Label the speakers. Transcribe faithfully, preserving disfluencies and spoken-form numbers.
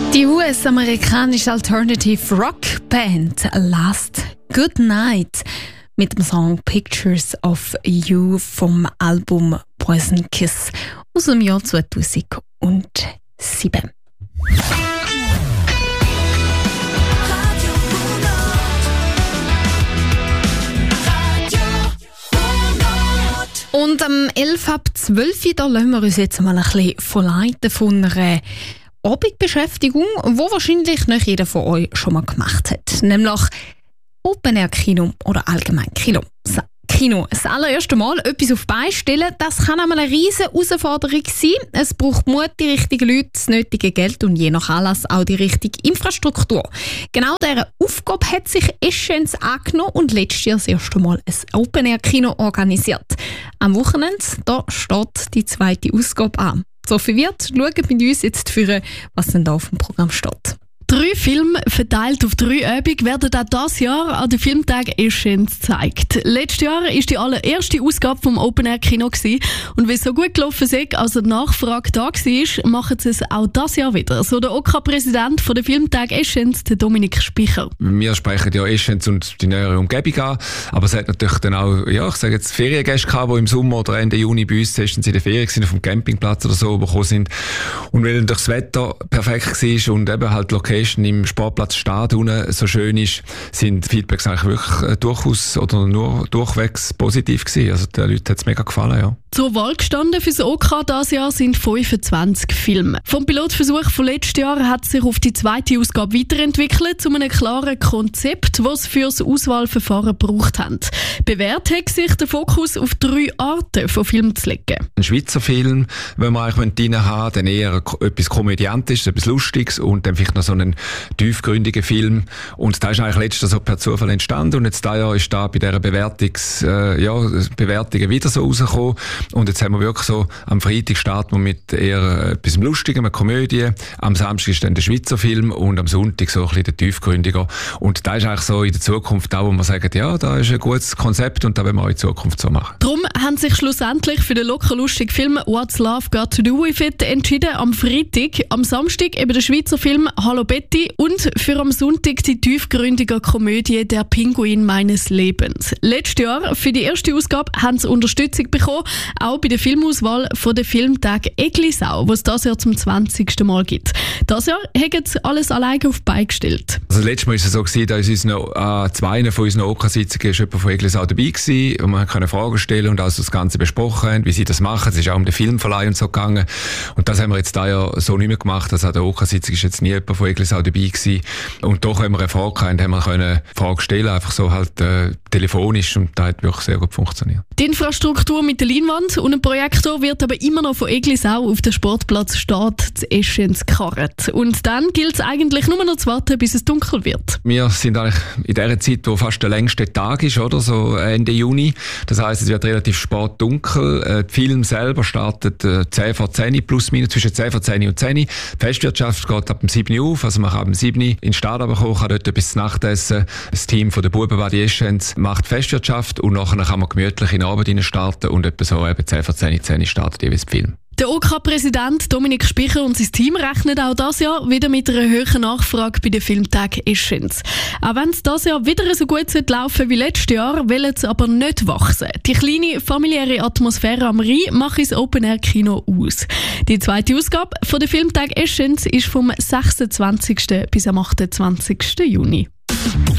Speaker 1: Die U S-amerikanische Alternative Rock Band Last Good Night mit dem Song Pictures of You vom Album Poison Kiss aus dem Jahr zweitausendsieben. Und am elf ab zwölf da lassen wir uns jetzt mal ein bisschen verleiten von einer Abendbeschäftigung, die wahrscheinlich nicht jeder von euch schon mal gemacht hat. Nämlich Open-Air-Kino oder allgemein Kino. Kino. Das allererste Mal etwas auf die Beine stellen, das kann einmal eine riesige Herausforderung sein. Es braucht Mut, die richtigen Leute, das nötige Geld und je nach Anlass auch die richtige Infrastruktur. Genau dieser Aufgabe hat sich Eschenz angenommen und letztes Jahr das erste Mal ein Open-Air-Kino organisiert. Am Wochenende da steht die zweite Ausgabe an. Sophie Wirth schaut mit uns jetzt für, was denn da auf dem Programm steht.
Speaker 2: Drei Filme verteilt auf drei Abende werden auch dieses Jahr an den Filmtag Eschenz gezeigt. Letztes Jahr war die allererste Ausgabe vom Open-Air-Kino und weil es so gut gelaufen ist, als die Nachfrage da war, machen sie es auch dieses Jahr wieder. So der O K-Präsident von der Filmtag Eschenz, der Dominik Spicher.
Speaker 3: Wir sprechen ja Eschenz und die nähere Umgebung an, aber es hat natürlich dann auch, ja, ich sage jetzt Feriengäste gehabt, die im Sommer oder Ende Juni bei uns erstens in der Ferien sind, auf dem Campingplatz oder so gekommen sind. Und weil dann das Wetter perfekt war und eben halt Location im Sportplatz Stade unten so schön ist, sind die Feedbacks eigentlich wirklich durchaus oder nur durchwegs positiv gewesen. Also den Leuten hat es mega gefallen, ja.
Speaker 2: Zur Wahl gestanden für das O K dieses Jahr sind fünfundzwanzig Filme. Vom Pilotversuch von letztes Jahr hat sich auf die zweite Ausgabe weiterentwickelt zu einem klaren Konzept, das sie für das Auswahlverfahren gebraucht haben. Bewährt hat sich der Fokus auf drei Arten von Filmen zu legen.
Speaker 3: Ein Schweizer Film, wenn man eigentlich drin haben, dann eher etwas Komödiantisches, etwas Lustiges und dann vielleicht noch so einen tiefgründigen Film. Und da ist eigentlich letztes Jahr so per Zufall entstanden und jetzt dieses Jahr ist da bei dieser Bewertungs, äh, ja, Bewertungen wieder so rausgekommen. Und jetzt haben wir wirklich so, am Freitag starten wir mit eher etwas Lustigem, einer Komödie. Am Samstag ist dann der Schweizer Film und am Sonntag so ein bisschen der tiefgründiger. Und da ist eigentlich so in der Zukunft auch, wo man sagt, ja, da ist ein gutes Konzept und da wollen wir auch in Zukunft so machen.
Speaker 2: Darum haben sich schlussendlich für den locker lustigen Film What's Love Got to Do With It entschieden am Freitag. Am Samstag eben der Schweizer Film Hallo Betty und für am Sonntag die tiefgründige Komödie Der Pinguin meines Lebens. Letztes Jahr für die erste Ausgabe haben sie Unterstützung bekommen, auch bei der Filmauswahl von der Filmtag Eglisau, was es dieses Jahr zum zwanzigsten Mal gibt. Dieses Jahr haben sie alles alleine auf die Beine gestellt.
Speaker 3: Also letztes Mal war es so, dass in äh, zwei von unseren O K-Sitzungen jemand von Eglisau dabei war und man konnte Fragen stellen und also das Ganze besprochen haben, wie sie das machen. Es ist auch um den Filmverleih und so gegangen. Und das haben wir jetzt da ja so nicht mehr gemacht. Also an der O K-Sitzung ist jetzt nie jemand von Eglisau dabei gewesen. Und doch haben wir eine Frage gehabt, haben wir können Fragen stellen, einfach so halt äh, telefonisch und das hat wirklich sehr gut funktioniert.
Speaker 2: Die Infrastruktur mit der Leinwand und ein Projektor wird aber immer noch von Eglisau auf dem Sportplatz Stade zu Eschenz gekarrt. Und dann gilt es eigentlich nur noch zu warten, bis es dunkel wird.
Speaker 3: Wir sind eigentlich in der Zeit, wo fast der längste Tag ist, oder? So Ende Juni. Das heisst, es wird relativ spät dunkel. Der Film selber startet zehn vor zehn, plus minus zwischen zehn vor zehn und zehn. Die Festwirtschaft geht ab dem sieben Uhr auf, also man kann ab dem sieben Uhr in die Stadt kommen, kann dort bis zum Nachtessen. Das Team von der Bubenbadi Eschenz macht Festwirtschaft und nachher kann man gemütlich in den Abend rein starten und etwa so eben zehn vor zehn, zehn startet jeweils der Film.
Speaker 2: Der O K-Präsident Dominik Spicher und sein Team rechnen auch dieses Jahr wieder mit einer höheren Nachfrage bei den Filmtag Eschenz. Auch wenn es dieses Jahr wieder so gut laufen wie letztes Jahr, wollen sie aber nicht wachsen. Die kleine familiäre Atmosphäre am Rhein macht das Open-Air-Kino aus. Die zweite Ausgabe von der Filmtag Eschenz ist vom sechsundzwanzigsten bis am achtundzwanzigsten Juni.